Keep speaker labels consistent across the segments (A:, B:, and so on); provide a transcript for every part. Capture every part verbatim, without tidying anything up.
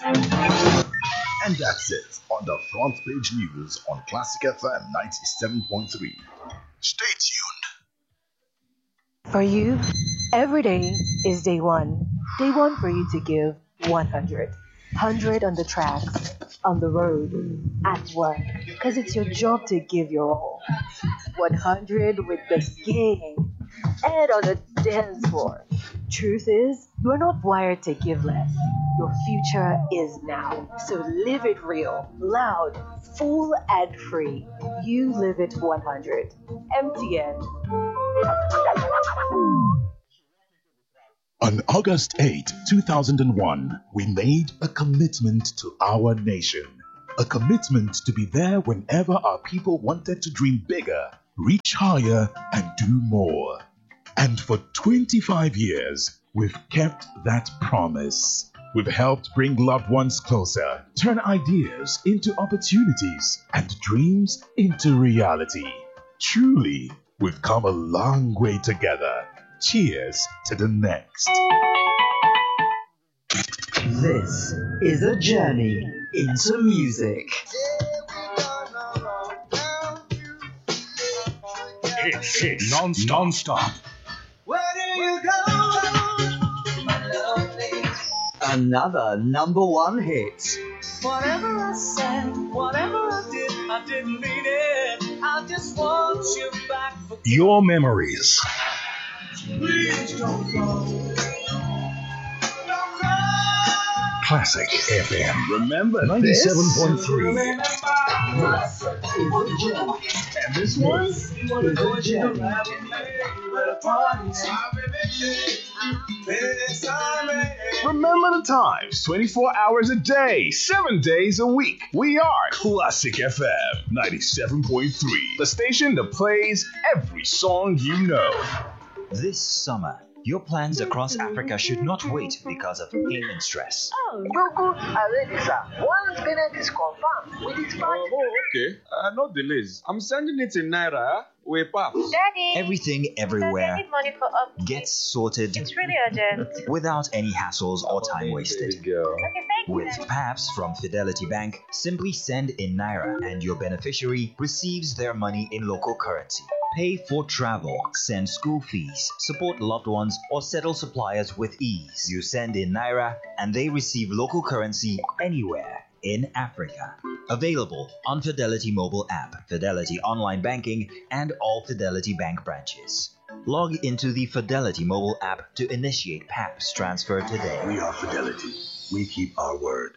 A: And that's it on the front page news on Classic F M ninety-seven point three. Stay tuned.
B: For you, every day is day one. Day one for you to give one hundred. one hundred on the tracks, on the road, at work. Because it's your job to give your all. one hundred with the gang. And on the dance floor. Truth is, you're not wired to give less. Your future is now. So live it real, loud, full, and free. You live it one hundred. M T N.
A: On August eighth, two thousand one, we made a commitment to our nation. A commitment to be there whenever our people wanted to dream bigger, reach higher, and do more. And for twenty-five years, we've kept that promise. We've helped bring loved ones closer, turn ideas into opportunities, and dreams into reality. Truly, we've come a long way together. Cheers to the next.
C: This is a journey into music.
A: Hits, hits, non-stop. non-stop.
C: Where do you go? My lovely. Another number one hit.
D: Whatever I said, whatever I did, I didn't mean it. I just want you back for
A: Your memories.
D: please don't go. Don't go.
A: Classic F M.
C: Remember
A: ninety-seven point three.
D: Remember,
A: And this one?
D: is a gem. Where the party's
A: Remember the times, twenty-four hours a day, seven days a week. We are Classic F M ninety-seven point three, the station that plays every song you know.
E: This summer, your plans across Africa should not wait because of payment stress.
F: Google Aredisa. One payment is confirmed with its
G: Oh, oh, okay. Uh, no delays. I'm sending it in Naira with Paps.
H: Daddy,
E: Everything,
H: I
E: everywhere
H: need money for up.
E: gets sorted
H: It's really urgent.
E: without any hassles or time wasted.
G: Girl.
H: Okay, thank you.
E: With Paps from Fidelity Bank, simply send in Naira and your beneficiary receives their money in local currency. Pay for travel, send school fees, support loved ones, or settle suppliers with ease. You send in Naira and they receive local currency anywhere in Africa. Available on Fidelity mobile app, Fidelity online banking, and all Fidelity Bank branches. Log into the Fidelity mobile app to initiate Paps transfer today.
A: We are Fidelity. We keep our word.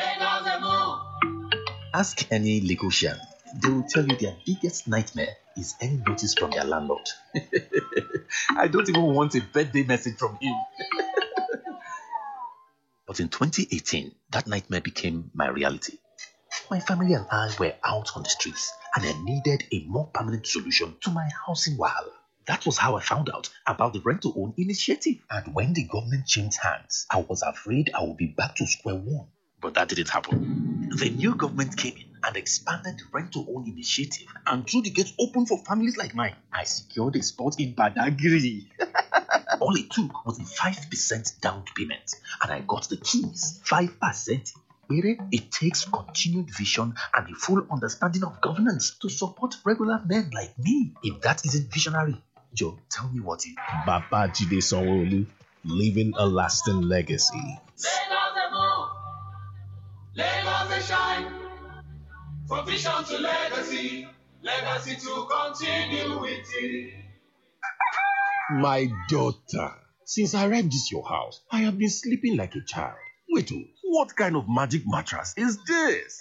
I: Ask any Lagosian. They will tell you their biggest nightmare is any notice from their landlord. I don't even want a birthday message from him. But in twenty eighteen, that nightmare became my reality. My family and I were out on the streets, and I needed a more permanent solution to my housing wahala. That was how I found out about the rent-to-own initiative. And when the government changed hands, I was afraid I would be back to square one. But that didn't happen. The new government came in and expanded the rent-to-own initiative, and threw the gates open for families like mine. I secured a spot in Badagry. All it took was a five percent down payment, and I got the keys. five percent. It takes continued vision and a full understanding of governance to support regular men like me. If that isn't visionary, Joe, tell me what is.
A: Babajide Sanwo-Olu, leaving a lasting legacy.
D: Lagos they shine. From vision to legacy. Legacy to continuity.
A: My daughter, since I arrived this your house, I have been sleeping like a child. Wait, oh, what kind of magic mattress is this?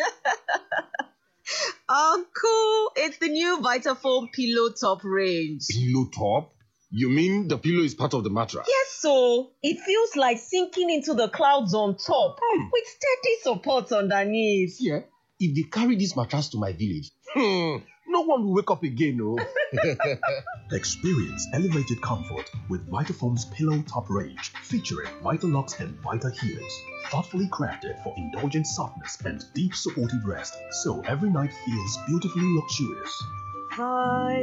J: Uncle, it's the new Vitafoam Pillow Top range.
A: Pillow top? You mean the pillow is part of the mattress?
J: Yes, so it feels like sinking into the clouds on top
A: Hmm.
J: with steady support underneath.
A: Yeah, if they carry this mattress to my village, hmm, no one will wake up again, no. Experience elevated comfort with Vitafoam's Pillow Top range, featuring Vitalux and Vita Helix. Thoughtfully crafted for indulgent softness and deep supportive rest, so every night feels beautifully luxurious.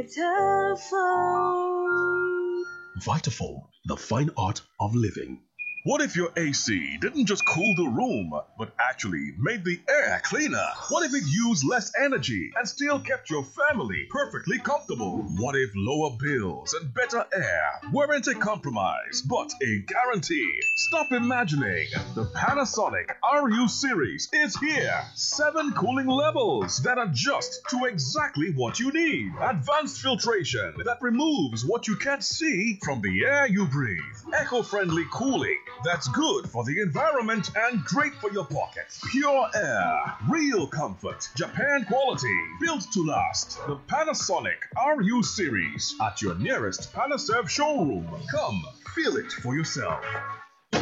B: Vitafoam.
A: Vitafoam, the fine art of living. What if your A C didn't just cool the room, but actually made the air cleaner? What if it used less energy and still kept your family perfectly comfortable? What if lower bills and better air weren't a compromise, but a guarantee? Stop imagining. The Panasonic R U series is here. Seven cooling levels that adjust to exactly what you need. Advanced filtration that removes what you can't see from the air you breathe. Eco-friendly cooling that's good for the environment and great for your pocket. Pure air, real comfort, Japan quality, built to last. The Panasonic R U series at your nearest Panaserve showroom. Come, feel it for yourself.